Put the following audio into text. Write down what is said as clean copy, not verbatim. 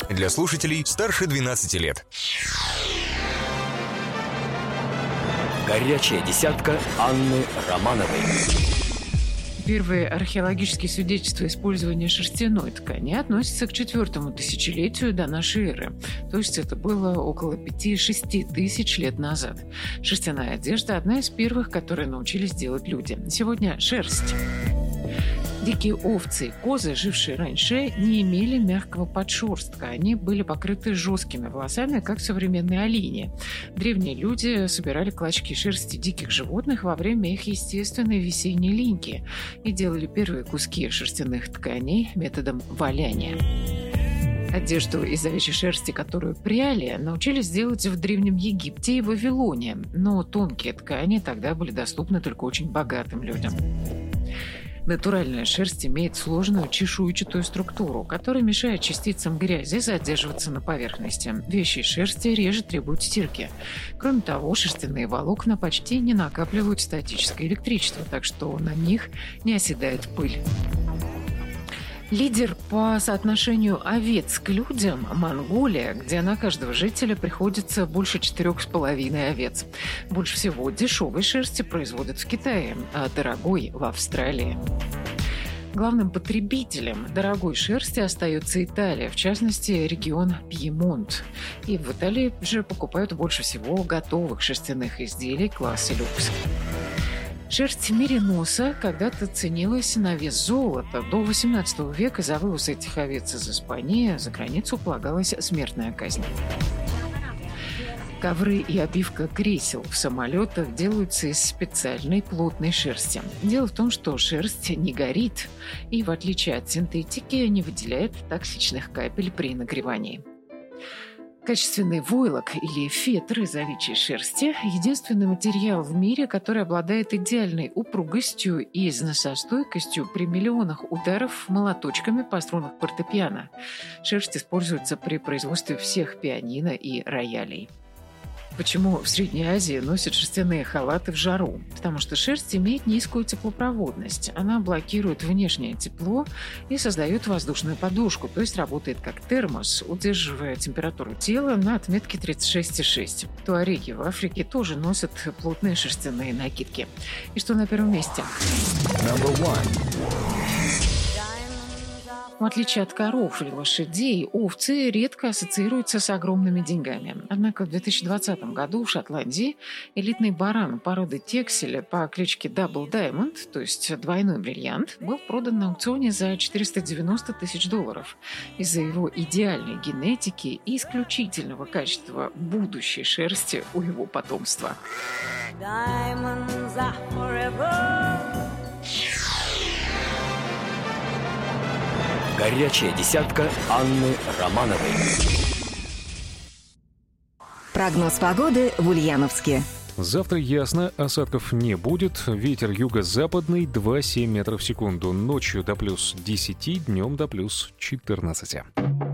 Для слушателей старше 12 лет. Горячая десятка Анны Романовой. Первые археологические свидетельства использования шерстяной ткани относятся к 4-му тысячелетию до нашей эры. То есть это было около 5-6 тысяч лет назад. Шерстяная одежда – одна из первых, которые научились делать люди. Сегодня шерсть. Дикие овцы и козы, жившие раньше, не имели мягкого подшерстка. Они были покрыты жесткими волосами, как современные олени. Древние люди собирали клочки шерсти диких животных во время их естественной весенней линьки и делали первые куски шерстяных тканей методом валяния. Одежду из овечьей шерсти, которую пряли, научились делать в Древнем Египте и Вавилоне, но тонкие ткани тогда были доступны только очень богатым людям. Натуральная шерсть имеет сложную чешуйчатую структуру, которая мешает частицам грязи задерживаться на поверхности. Вещи из шерсти реже требуют стирки. Кроме того, шерстяные волокна почти не накапливают статическое электричество, так что на них не оседает пыль. Лидер по соотношению овец к людям – Монголия, где на каждого жителя приходится больше 4,5 овец. Больше всего дешевой шерсти производят в Китае, а дорогой – в Австралии. Главным потребителем дорогой шерсти остается Италия, в частности, регион Пьемонт. И в Италии же покупают больше всего готовых шерстяных изделий класса люкс. Шерсть мериноса когда-то ценилась на вес золота. До XVIII века за вывоз этих овец из Испании за границу полагалась смертная казнь. Ковры и обивка кресел в самолетах делаются из специальной плотной шерсти. Дело в том, что шерсть не горит и, в отличие от синтетики, не выделяет токсичных капель при нагревании. Качественный войлок или фетр из овечьей шерсти – единственный материал в мире, который обладает идеальной упругостью и износостойкостью при миллионах ударов молоточками по струнах фортепиано. Шерсть используется при производстве всех пианино и роялей. Почему в Средней Азии носят шерстяные халаты в жару? Потому что шерсть имеет низкую теплопроводность. Она блокирует внешнее тепло и создает воздушную подушку, то есть работает как термос, удерживая температуру тела на отметке 36,6. Туареги в Африке тоже носят плотные шерстяные накидки. И что на первом месте? В отличие от коров или лошадей, овцы редко ассоциируются с огромными деньгами. Однако в 2020 году в Шотландии элитный баран породы Текселя по кличке Double Diamond, то есть двойной бриллиант, был продан на аукционе за $490 тысяч из-за его идеальной генетики и исключительного качества будущей шерсти у его потомства. Горячая десятка Анны Романовой. Прогноз погоды в Ульяновске. Завтра ясно, осадков не будет. Ветер юго-западный 2,7 метров в секунду. Ночью до плюс 10, днем до плюс 14.